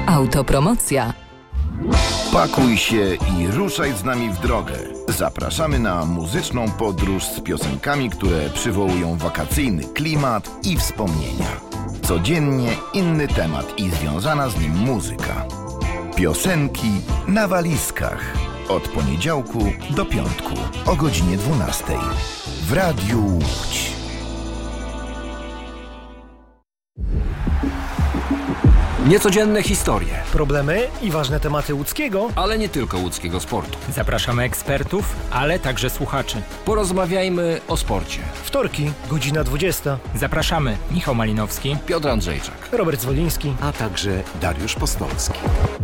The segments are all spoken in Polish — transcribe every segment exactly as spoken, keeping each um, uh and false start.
Autopromocja. Pakuj się i ruszaj z nami w drogę. Zapraszamy na muzyczną podróż z piosenkami, które przywołują wakacyjny klimat i wspomnienia. Codziennie inny temat i związana z nim muzyka. Piosenki na walizkach. Od poniedziałku do piątku o godzinie dwunastej. W Radiu Łódź. Niecodzienne historie, problemy i ważne tematy łódzkiego, ale nie tylko łódzkiego sportu. Zapraszamy ekspertów, ale także słuchaczy. Porozmawiajmy o sporcie. Wtorki, godzina dwudziesta. Zapraszamy Michał Malinowski, Piotr Andrzejczak, Robert Zwoliński, a także Dariusz Postolski.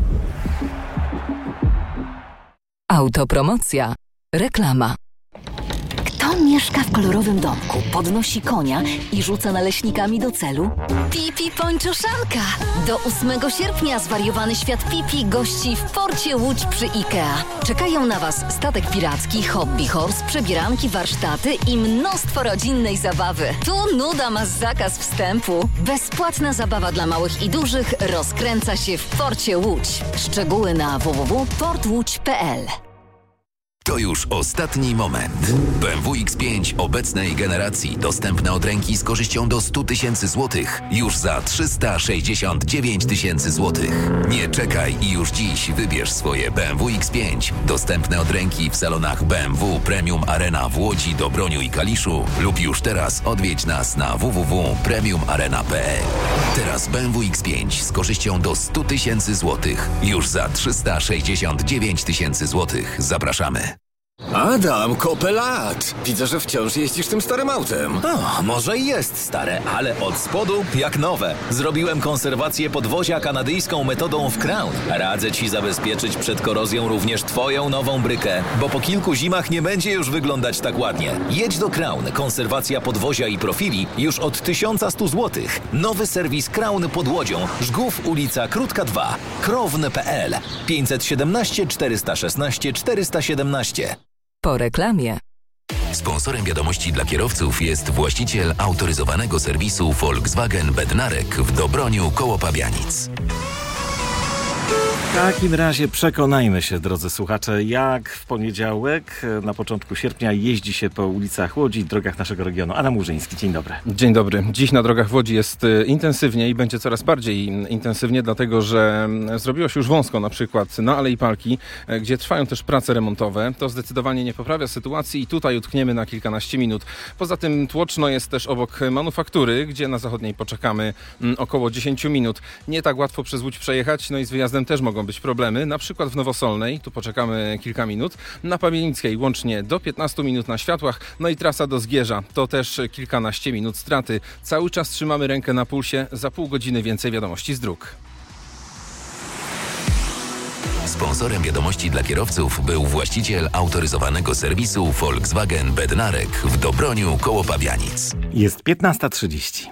Autopromocja. Reklama. Kto mieszka w kolorowym domku, podnosi konia i rzuca naleśnikami do celu? Pipi Pończoszanka! Do ósmego sierpnia zwariowany świat Pipi gości w porcie Łódź przy IKEA. Czekają na Was statek piracki, hobby horse, przebieranki, warsztaty i mnóstwo rodzinnej zabawy. Tu nuda ma zakaz wstępu. Bezpłatna zabawa dla małych i dużych rozkręca się w porcie Łódź. Szczegóły na w w w kropka port łódź kropka p l. To już ostatni moment. B M W X pięć obecnej generacji dostępne od ręki z korzyścią do sto tysięcy złotych już za trzysta sześćdziesiąt dziewięć tysięcy złotych. Nie czekaj i już dziś wybierz swoje B M W X pięć dostępne od ręki w salonach B M W Premium Arena w Łodzi, Dobroniu i Kaliszu lub już teraz odwiedź nas na w w w kropka premium arena kropka p l. Teraz B M W X pięć z korzyścią do sto tysięcy złotych już za trzysta sześćdziesiąt dziewięć tysięcy złotych. Zapraszamy. Adam, kopę lat! Widzę, że wciąż jeździsz tym starym autem. O, może i jest stare, ale od spodu jak nowe. Zrobiłem konserwację podwozia kanadyjską metodą w Crown. Radzę Ci zabezpieczyć przed korozją również Twoją nową brykę, bo po kilku zimach nie będzie już wyglądać tak ładnie. Jedź do Crown. Konserwacja podwozia i profili już od tysiąc sto złotych. Nowy serwis Crown pod Łodzią. Żgów, ulica Krótka dwa. krowny kropka p l. pięćset siedemnaście czterysta szesnaście czterysta siedemnaście. Po reklamie. Sponsorem wiadomości dla kierowców jest właściciel autoryzowanego serwisu Volkswagen Bednarek w Dobroniu koło Pabianic. W takim razie przekonajmy się, drodzy słuchacze, jak w poniedziałek na początku sierpnia jeździ się po ulicach Łodzi i drogach naszego regionu. Adam Murzyński, dzień dobry. Dzień dobry. Dziś na drogach w Łodzi jest intensywnie i będzie coraz bardziej intensywnie, dlatego że zrobiło się już wąsko, na przykład na Alei Parki, gdzie trwają też prace remontowe. To zdecydowanie nie poprawia sytuacji i tutaj utkniemy na kilkanaście minut. Poza tym tłoczno jest też obok manufaktury, gdzie na zachodniej poczekamy około dziesięć minut. Nie tak łatwo przez Łódź przejechać, no i z wyjazdem też mogą być problemy, na przykład w Nowosolnej, tu poczekamy kilka minut, na Pawienickiej łącznie do piętnastu minut na światłach, no i trasa do Zgierza, to też kilkanaście minut straty. Cały czas trzymamy rękę na pulsie, za pół godziny więcej wiadomości z dróg. Sponsorem wiadomości dla kierowców był właściciel autoryzowanego serwisu Volkswagen Bednarek w Dobroniu koło Pabianic. Jest piętnasta trzydzieści.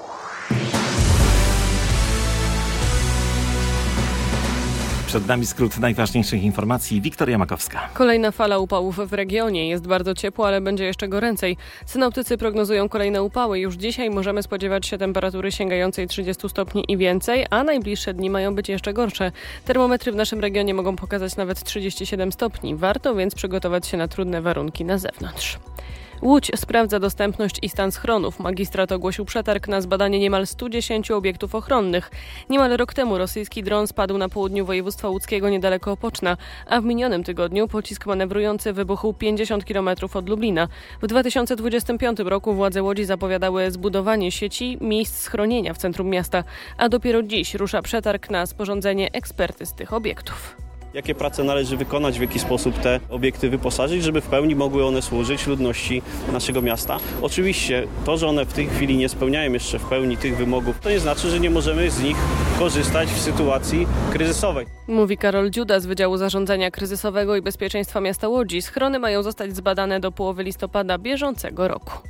Przed nami skrót najważniejszych informacji. Wiktoria Makowska. Kolejna fala upałów w regionie. Jest bardzo ciepło, ale będzie jeszcze goręcej. Synoptycy prognozują kolejne upały. Już dzisiaj możemy spodziewać się temperatury sięgającej trzydziestu stopni i więcej, a najbliższe dni mają być jeszcze gorsze. Termometry w naszym regionie mogą pokazać nawet trzydzieści siedem stopni. Warto więc przygotować się na trudne warunki na zewnątrz. Łódź sprawdza dostępność i stan schronów. Magistrat ogłosił przetarg na zbadanie niemal stu dziesięciu obiektów ochronnych. Niemal rok temu rosyjski dron spadł na południu województwa łódzkiego niedaleko Opoczna, a w minionym tygodniu pocisk manewrujący wybuchł pięćdziesiąt kilometrów od Lublina. W dwa tysiące dwudziestym piątym roku władze Łodzi zapowiadały zbudowanie sieci miejsc schronienia w centrum miasta, a dopiero dziś rusza przetarg na sporządzenie ekspertyz tych obiektów. Jakie prace należy wykonać, w jaki sposób te obiekty wyposażyć, żeby w pełni mogły one służyć ludności naszego miasta. Oczywiście to, że one w tej chwili nie spełniają jeszcze w pełni tych wymogów, to nie znaczy, że nie możemy z nich korzystać w sytuacji kryzysowej. Mówi Karol Dziuda z Wydziału Zarządzania Kryzysowego i Bezpieczeństwa Miasta Łodzi. Schrony mają zostać zbadane do połowy listopada bieżącego roku.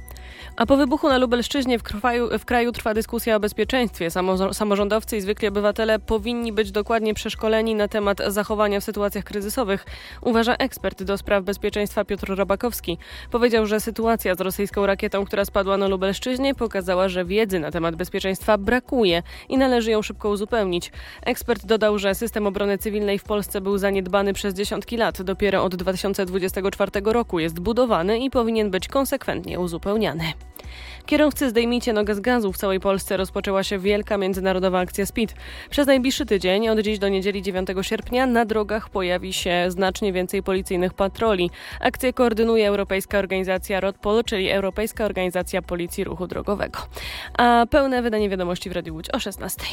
A po wybuchu na Lubelszczyźnie w kraju, w kraju trwa dyskusja o bezpieczeństwie. Samo, samorządowcy i zwykli obywatele powinni być dokładnie przeszkoleni na temat zachowania w sytuacjach kryzysowych, uważa ekspert do spraw bezpieczeństwa Piotr Robakowski. Powiedział, że sytuacja z rosyjską rakietą, która spadła na Lubelszczyźnie, pokazała, że wiedzy na temat bezpieczeństwa brakuje i należy ją szybko uzupełnić. Ekspert dodał, że system obrony cywilnej w Polsce był zaniedbany przez dziesiątki lat. Dopiero od dwa tysiące dwudziestego czwartego roku jest budowany i powinien być konsekwentnie uzupełniany. Kierowcy, zdejmijcie nogę z gazu. W całej Polsce rozpoczęła się wielka międzynarodowa akcja Speed. Przez najbliższy tydzień, od dziś do niedzieli dziewiątego sierpnia, na drogach pojawi się znacznie więcej policyjnych patroli. Akcję koordynuje Europejska Organizacja RODPOL, czyli Europejska Organizacja Policji Ruchu Drogowego. A pełne wydanie wiadomości w Radiu Łódź o szesnastej.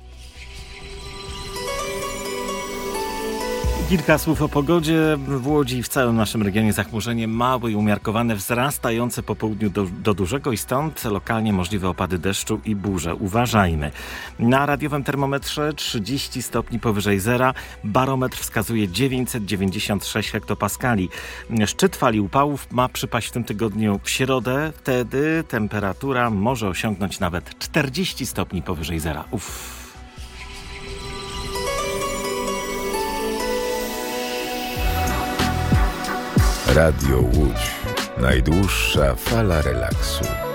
Kilka słów o pogodzie. W Łodzi i w całym naszym regionie zachmurzenie małe i umiarkowane, wzrastające po południu do, do dużego i stąd lokalnie możliwe opady deszczu i burze. Uważajmy. Na radiowym termometrze trzydzieści stopni powyżej zera. Barometr wskazuje dziewięćset dziewięćdziesiąt sześć hektopaskali. Szczyt fali upałów ma przypaść w tym tygodniu w środę. Wtedy temperatura może osiągnąć nawet czterdzieści stopni powyżej zera. Uff. Radio Łódź. Najdłuższa fala relaksu.